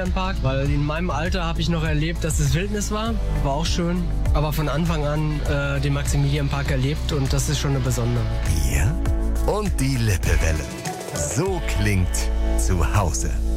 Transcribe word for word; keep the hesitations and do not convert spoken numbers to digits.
Maximilianpark, weil in meinem Alter habe ich noch erlebt, dass es Wildnis war. War auch schön, aber von Anfang an äh, den Maximilianpark erlebt und das ist schon eine besondere. Bier und die Lippewelle. So klingt zu Hause.